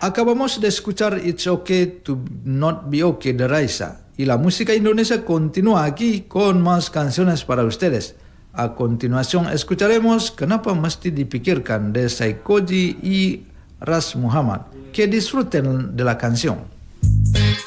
Acabamos de escuchar It's Okay to Not Be Okay de Raisa. Y la música indonesia continúa aquí con más canciones para ustedes. A continuación escucharemos Kenapa Mesti Dipikirkan de Saikoji y Ras Muhammad. Que disfruten de la canción.